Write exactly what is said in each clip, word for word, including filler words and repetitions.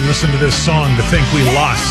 listen to this song to think we lost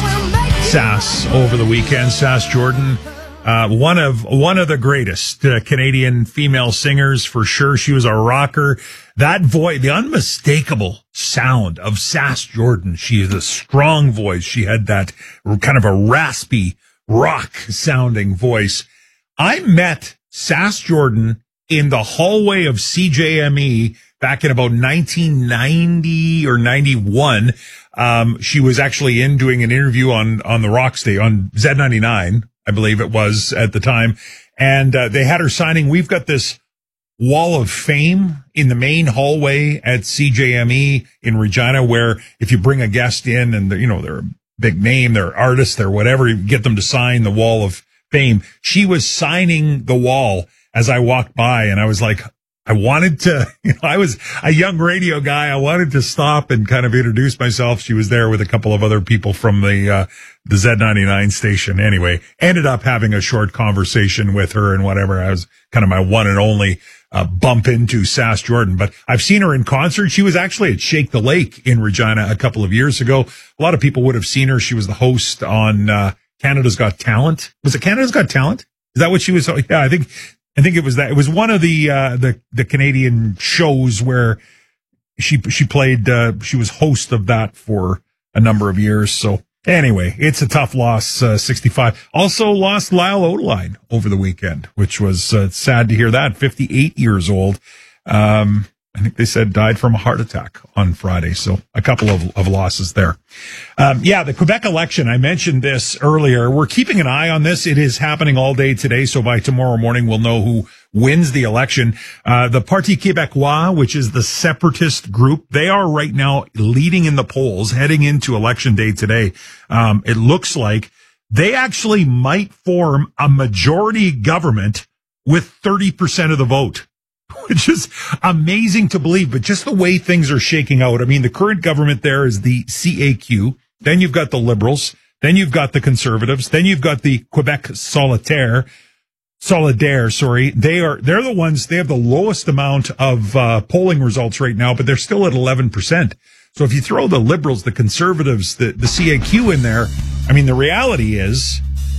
Sass over the weekend. Sass Jordan, uh, one of one of the greatest uh, Canadian female singers for sure. She was a rocker. That voice, the unmistakable sound of Sass Jordan. She has a strong voice. She had that kind of a raspy rock sounding voice. I met Sass Jordan in the hallway of C J M E back in about nineteen ninety or ninety-one. Um, she was actually in doing an interview on, on the rock stage on Z ninety-nine, I believe it was at the time. And, uh, they had her signing. We've got this wall of fame in the main hallway at C J M E in Regina, where if you bring a guest in and you know, they're a big name, they're artists, they're whatever, you get them to sign the wall of fame. She was signing the wall as I walked by, and I was like, I wanted to, you know, I was a young radio guy. I wanted to stop and kind of introduce myself. She was there with a couple of other people from the, uh, the Z ninety-nine station. Anyway, ended up having a short conversation with her and whatever. I was kind of my one and only, uh, bump into Sass Jordan, but I've seen her in concert. She was actually at Shake the Lake in Regina a couple of years ago. A lot of people would have seen her. She was the host on, uh, Canada's Got Talent. Was it Canada's Got Talent? Is that what she was? Yeah, I think. I think it was that. It was one of the, uh, the, the Canadian shows where she, she played, uh, she was host of that for a number of years. So anyway, it's a tough loss, uh, sixty-five. Also lost Lyle Odeline over the weekend, which was uh, sad to hear that. fifty-eight years old. Um, I think they said died from a heart attack on Friday. So a couple of, of losses there. Um, yeah, the Quebec election, I mentioned this earlier. We're keeping an eye on this. It is happening all day today. So by tomorrow morning, we'll know who wins the election. Uh, the Parti Québécois, which is the separatist group, they are right now leading in the polls heading into election day today. Um, it looks like they actually might form a majority government with thirty percent of the vote, which is amazing to believe, but just the way things are shaking out. I mean, the current government there is the C A Q. Then you've got the Liberals. Then you've got the Conservatives. Then you've got the Quebec Solitaire, Solidaire, sorry. They are, they're the ones, they have the lowest amount of, uh, polling results right now, but they're still at eleven percent. So if you throw the Liberals, the Conservatives, the, the C A Q in there, I mean, the reality is